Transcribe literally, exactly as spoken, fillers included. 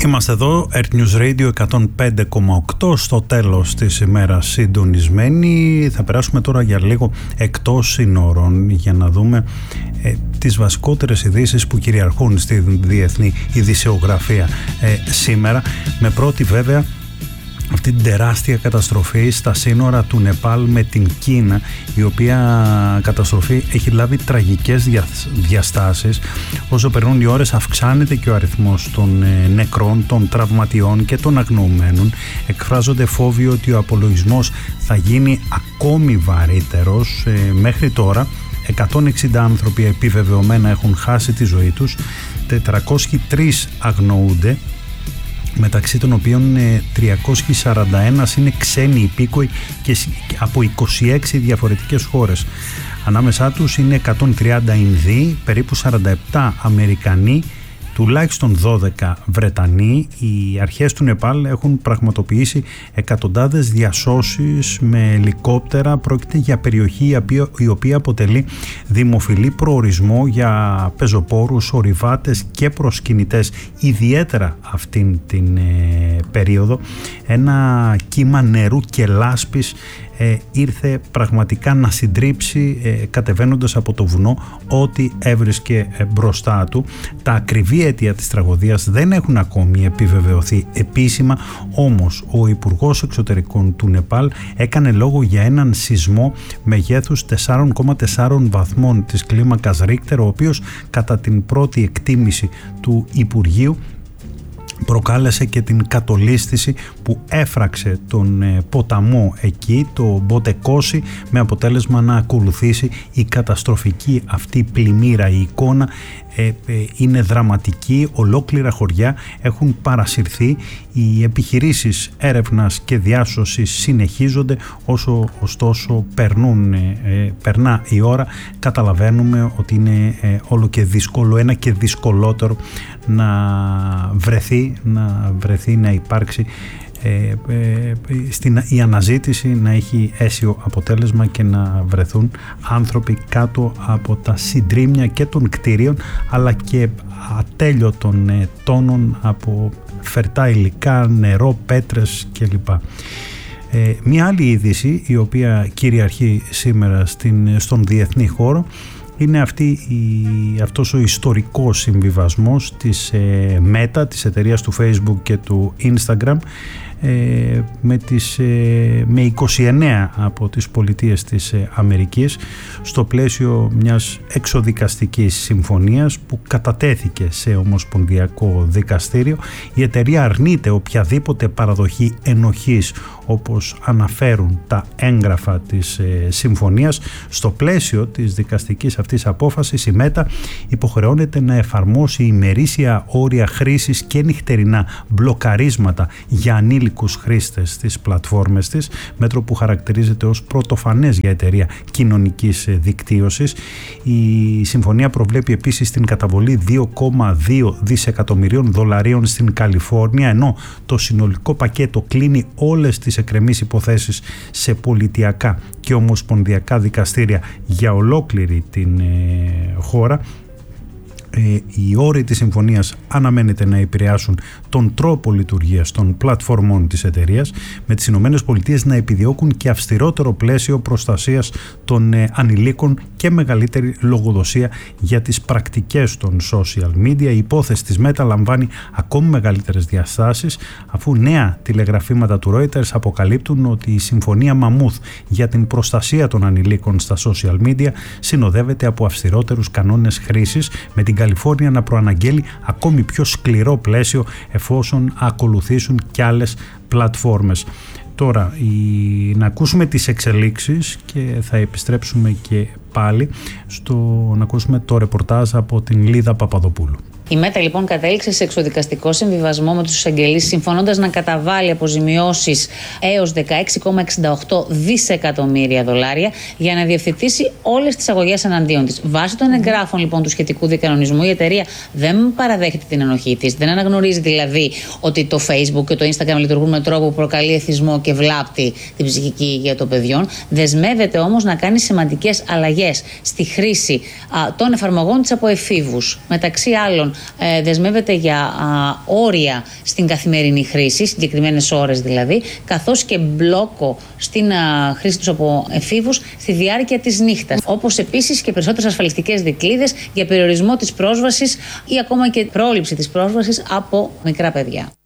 Είμαστε εδώ, Earth News Radio εκατόν πέντε κόμμα οκτώ, στο τέλος της ημέρας συντονισμένοι. Θα περάσουμε τώρα για λίγο εκτός συνόρων για να δούμε ε, τις βασικότερες ειδήσεις που κυριαρχούν στη διεθνή ειδησιογραφία ε, σήμερα. Με πρώτη βέβαια αυτή την τεράστια καταστροφή στα σύνορα του Νεπάλ με την Κίνα, η οποία καταστροφή έχει λάβει τραγικές διαστάσεις. Όσο περνούν οι ώρες αυξάνεται και ο αριθμός των νεκρών, των τραυματιών και των αγνοωμένων. Εκφράζονται φόβοι ότι ο απολογισμός θα γίνει ακόμη βαρύτερος. Μέχρι τώρα εκατόν εξήντα άνθρωποι επιβεβαιωμένα έχουν χάσει τη ζωή τους, τετρακόσιοι τρεις αγνοούνται, μεταξύ των οποίων τριακόσιοι σαράντα ένα είναι ξένοι υπήκοοι και από είκοσι έξι διαφορετικές χώρες. Ανάμεσά τους είναι εκατόν τριάντα Ινδοί, περίπου σαράντα επτά Αμερικανοί, τουλάχιστον δώδεκα Βρετανοί. Οι αρχές του Νεπάλ έχουν πραγματοποιήσει εκατοντάδες διασώσεις με ελικόπτερα. Πρόκειται για περιοχή η οποία αποτελεί δημοφιλή προορισμό για πεζοπόρους, ορειβάτες και προσκυνητές, ιδιαίτερα αυτήν την ε, περίοδο. Ένα κύμα νερού και λάσπης Ε, ήρθε πραγματικά να συντρίψει ε, κατεβαίνοντας από το βουνό ό,τι έβρισκε ε, μπροστά του. Τα ακριβή αίτια της τραγωδίας δεν έχουν ακόμη επιβεβαιωθεί επίσημα, όμως ο Υπουργός Εξωτερικών του Νεπάλ έκανε λόγο για έναν σεισμό μεγέθους τέσσερα κόμμα τέσσερα βαθμών της κλίμακας Ρίκτερ, ο οποίος κατά την πρώτη εκτίμηση του Υπουργείου προκάλεσε και την κατολίσθηση που έφραξε τον ποταμό εκεί, το Μποτεκόσι, με αποτέλεσμα να ακολουθήσει η καταστροφική αυτή πλημμύρα. Η εικόνα ε, ε, είναι δραματική, ολόκληρα χωριά έχουν παρασυρθεί. Οι επιχειρήσεις έρευνας και διάσωσης συνεχίζονται, όσο ωστόσο περνούν, ε, περνά η ώρα. Καταλαβαίνουμε ότι είναι ε, όλο και δύσκολο, ένα και δυσκολότερο να βρεθεί, να βρεθεί, να υπάρξει ε, ε, στην, η αναζήτηση να έχει αίσιο αποτέλεσμα και να βρεθούν άνθρωποι κάτω από τα συντρίμμια και των κτίριων, αλλά και ατέλειωτων ε, τόνων από φερτά υλικά, νερό, πέτρες κλπ. Ε, μια άλλη είδηση η οποία κυριαρχεί σήμερα στην, στον διεθνή χώρο είναι αυτή η, αυτός ο ιστορικός συμβιβασμός της ε, Meta, της εταιρείας του Facebook και του Instagram, ε, με, τις, ε, με είκοσι εννέα από τις πολιτείες της ε, Αμερικής, στο πλαίσιο μιας εξοδικαστικής συμφωνίας που κατατέθηκε σε ομοσπονδιακό δικαστήριο. Η εταιρεία αρνείται οποιαδήποτε παραδοχή ενοχής, όπως αναφέρουν τα έγγραφα της ε, συμφωνίας. Στο πλαίσιο της δικαστικής αυτής απόφασης, η Meta υποχρεώνεται να εφαρμόσει ημερήσια όρια χρήσης και νυχτερινά μπλοκαρίσματα για ανήλικους χρήστες στις πλατφόρμες της, μέτρο που χαρακτηρίζεται ως πρωτοφανές για εταιρεία κοινωνικής δικτύωσης. Η συμφωνία προβλέπει επίσης την καταβολή δύο κόμμα δύο δισεκατομμυρίων δολαρίων στην Καλιφόρνια, ενώ το συνολικό πακέτο κλείνει όλες τις εκκρεμείς υποθέσεις σε πολιτιακά και ομοσπονδιακά δικαστήρια για ολόκληρη την ε, χώρα. Ε, οι όροι της συμφωνίας αναμένεται να επηρεάσουν τον τρόπο λειτουργίας των πλατφορμών της εταιρείας, με τις Ηνωμένες Πολιτείες να επιδιώκουν και αυστηρότερο πλαίσιο προστασίας των ε, ανηλίκων και μεγαλύτερη λογοδοσία για τις πρακτικές των social media. Η υπόθεση της Meta λαμβάνει ακόμη μεγαλύτερες διαστάσεις, αφού νέα τηλεγραφήματα του Reuters αποκαλύπτουν ότι η συμφωνία Μαμούθ για την προστασία των ανηλίκων στα social media συνοδεύεται από αυστηρότερους κανόνες χρήσης, με την Καλιφόρνια να προαναγγέλει ακόμη πιο σκληρό πλαίσιο εφόσον ακολουθήσουν κι άλλες πλατφόρμες. Τώρα, η... να ακούσουμε τις εξελίξεις και θα επιστρέψουμε και πάλι στο να ακούσουμε το ρεπορτάζ από την Λίδα Παπαδοπούλου. Η Meta λοιπόν κατέληξε σε εξοδικαστικό συμβιβασμό με τους εισαγγελείς, συμφωνώντας να καταβάλει αποζημιώσεις έως δεκαέξι κόμμα εξήντα οκτώ δισεκατομμύρια δολάρια για να διευθετήσει όλες τις αγωγές εναντίον της. Βάσει των εγγράφων λοιπόν του σχετικού διακανονισμού, η εταιρεία δεν παραδέχεται την ενοχή της, δεν αναγνωρίζει δηλαδή ότι το Facebook και το Instagram λειτουργούν με τρόπο που προκαλεί εθισμό και βλάπτει την ψυχική υγεία των παιδιών. Δεσμεύεται όμως να κάνει σημαντικές αλλαγές στη χρήση α, των εφαρμογών της από εφήβους. Μεταξύ άλλων, ε, δεσμεύεται για α, όρια στην καθημερινή χρήση, συγκεκριμένες ώρες δηλαδή, καθώς και μπλόκο στην α, χρήση τους από εφήβους στη διάρκεια της νύχτας. Όπως επίσης και περισσότερες ασφαλιστικές δικλείδες για περιορισμό της πρόσβασης ή ακόμα και πρόληψη της πρόσβασης από μικρά παιδιά.